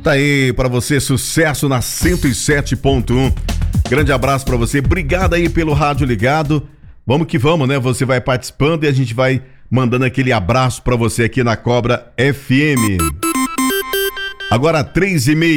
Tá aí pra você, sucesso na 107.1. Grande abraço pra você, obrigado aí pelo rádio ligado. Vamos que vamos, né? Você vai participando e a gente vai mandando aquele abraço pra você aqui na Cobra FM. Agora 3h30.